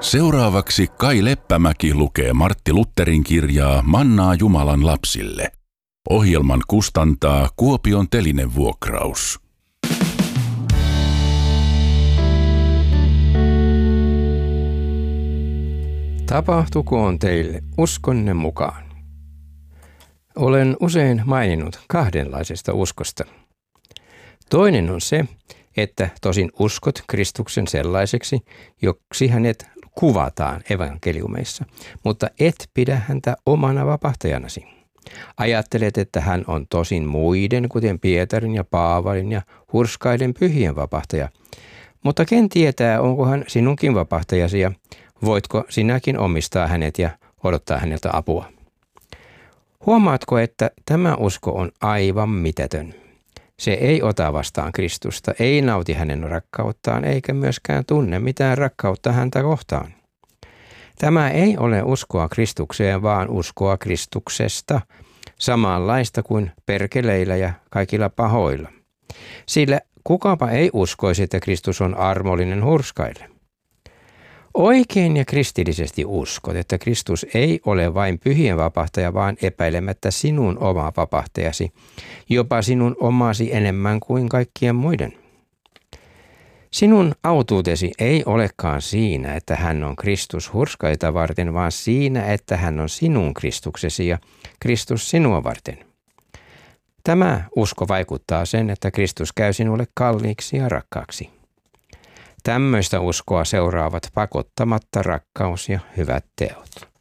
Seuraavaksi Kai Leppämäki lukee Martti Lutherin kirjaa Mannaa Jumalan lapsille. Ohjelman kustantaa Kuopion Telinevuokraus. Tapahtukoon teille uskonne mukaan. Olen usein maininnut kahdenlaisesta uskosta. Toinen on se, että tosin uskot Kristuksen sellaiseksi, joksi hänet kuvataan evankeliumeissa, mutta et pidä häntä omana vapahtajanasi. Ajattelet, että hän on tosin muiden, kuten Pietarin ja Paavalin ja hurskaiden pyhien vapahtaja, mutta ken tietää, onko hän sinunkin vapahtajasi ja voitko sinäkin omistaa hänet ja odottaa häneltä apua? Huomaatko, että tämä usko on aivan mitätön? Se ei ota vastaan Kristusta, ei nauti hänen rakkauttaan eikä myöskään tunne mitään rakkautta häntä kohtaan. Tämä ei ole uskoa Kristukseen, vaan uskoa Kristuksesta, samanlaista kuin perkeleillä ja kaikilla pahoilla. Sillä kukapa ei uskoisi, että Kristus on armollinen hurskaille. Oikein ja kristillisesti uskot, että Kristus ei ole vain pyhien vapahtaja, vaan epäilemättä sinun oma vapahtajasi, jopa sinun omasi enemmän kuin kaikkien muiden. Sinun autuutesi ei olekaan siinä, että hän on Kristus hurskaita varten, vaan siinä, että hän on sinun Kristuksesi ja Kristus sinua varten. Tämä usko vaikuttaa sen, että Kristus käy sinulle kalliiksi ja rakkaaksi. Tämmöistä uskoa seuraavat pakottamatta rakkaus ja hyvät teot.